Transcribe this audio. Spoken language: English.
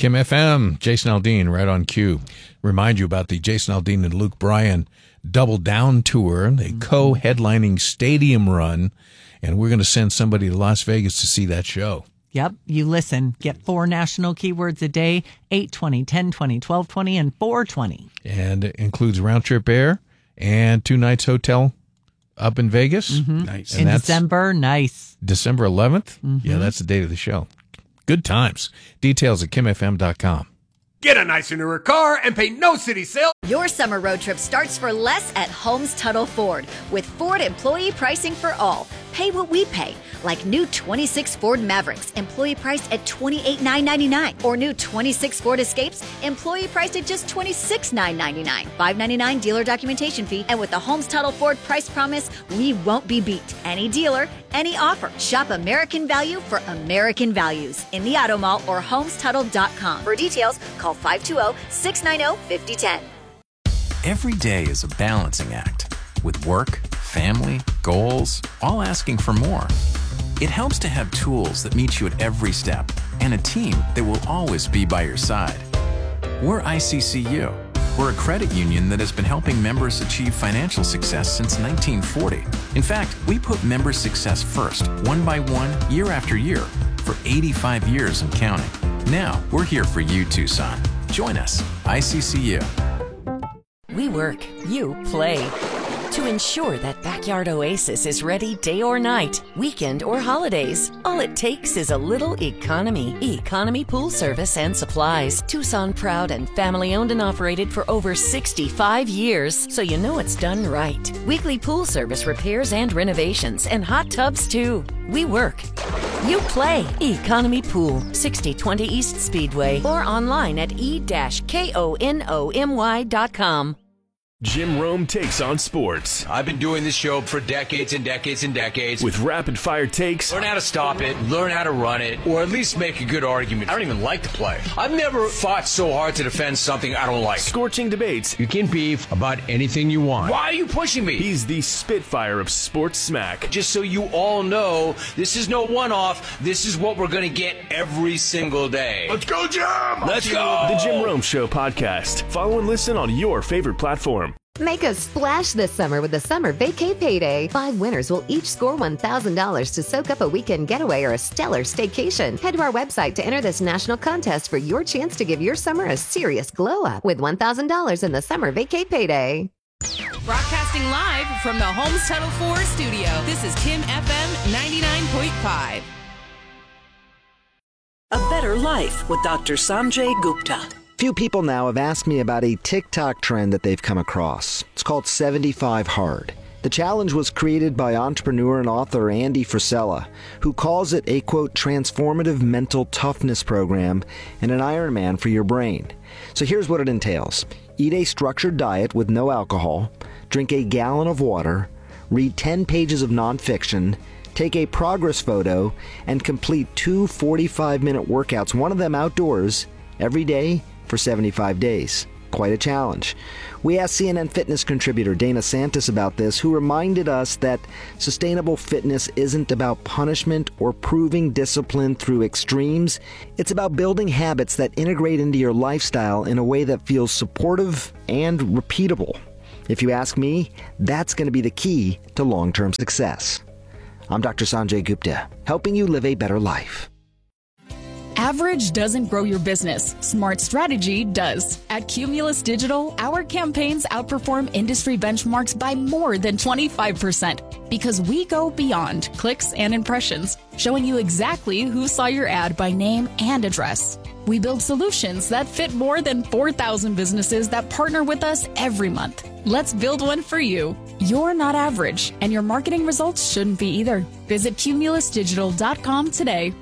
Kim FM, Jason Aldean, right on cue. Remind you about the Jason Aldean and Luke Bryan Double Down Tour, a co-headlining stadium run, and we're going to send somebody to Las Vegas to see that show. Yep, you listen. Get 4 national keywords a day, 820, 1020, 1220, and 420. And it includes round-trip air and 2 nights hotel up in Vegas. Nice. In December, nice. December 11th? Yeah, that's the date of the show. Good times. Details at kimfm.com. Get a nicer, newer car and pay no city sale. Your summer road trip starts for less at Holmes Tuttle Ford. With Ford employee pricing for all. Pay what we pay. Like new 26 Ford Mavericks, employee priced at $28,999. Or new 26 Ford Escapes, employee priced at just $26,999. $599 dealer documentation fee. And with the Holmes Tuttle Ford price promise, we won't be beat. Any dealer, any offer. Shop American value for American values. In the Auto Mall or HolmesTuttle.com. For details, call 520-690-5010. Every day is a balancing act with work, family, goals, all asking for more. It helps to have tools that meet you at every step and a team that will always be by your side. We're ICCU. We're a credit union that has been helping members achieve financial success since 1940. In fact, we put member success first, one by one, year after year, for 85 years and counting. Now, we're here for you, Tucson. Join us, ICCU. We work, you play. To ensure that Backyard Oasis is ready day or night, weekend or holidays, all it takes is a little economy. Economy Pool Service and Supplies. Tucson proud and family owned and operated for over 65 years, so you know it's done right. Weekly pool service repairs and renovations, and hot tubs too. We work. You play. Economy Pool, 6020 East Speedway, or online at e-konomy.com. Jim Rome takes on sports. I've been doing this show for decades and decades and decades. With rapid-fire takes. Learn how to stop it, learn how to run it, or at least make a good argument. I don't even like to play. I've never fought so hard to defend something I don't like. Scorching debates. You can beef about anything you want. Why are you pushing me? He's the Spitfire of sports smack. Just so you all know, this is no one-off. This is what we're going to get every single day. Let's go, Jim! Let's go! The Jim Rome Show podcast. Follow and listen on your favorite platform. Make a splash this summer with the Summer Vacay Payday. 5 winners will each score $1,000 to soak up a weekend getaway or a stellar staycation. Head to our website to enter this national contest for your chance to give your summer a serious glow up with $1,000 in the Summer Vacay Payday. Broadcasting live from the Holmes Tuttle 4 studio, this is Kim FM 99.5. A Better Life with Dr. Sanjay Gupta. Few people now have asked me about a TikTok trend that they've come across. It's called 75 Hard. The challenge was created by entrepreneur and author Andy Frisella, who calls it a, quote, transformative mental toughness program and an Ironman for your brain. So here's what it entails. Eat a structured diet with no alcohol, drink a gallon of water, read 10 pages of nonfiction, take a progress photo, and complete 2 45-minute workouts, one of them outdoors, every day for 75 days. Quite a challenge. We asked CNN fitness contributor Dana Santis about this, who reminded us that sustainable fitness isn't about punishment or proving discipline through extremes. It's about building habits that integrate into your lifestyle in a way that feels supportive and repeatable. If you ask me, that's going to be the key to long-term success. I'm Dr. Sanjay Gupta, helping you live a better life. Average doesn't grow your business. Smart strategy does. At Cumulus Digital, our campaigns outperform industry benchmarks by more than 25% because we go beyond clicks and impressions, showing you exactly who saw your ad by name and address. We build solutions that fit more than 4,000 businesses that partner with us every month. Let's build one for you. You're not average, and your marketing results shouldn't be either. Visit cumulusdigital.com today.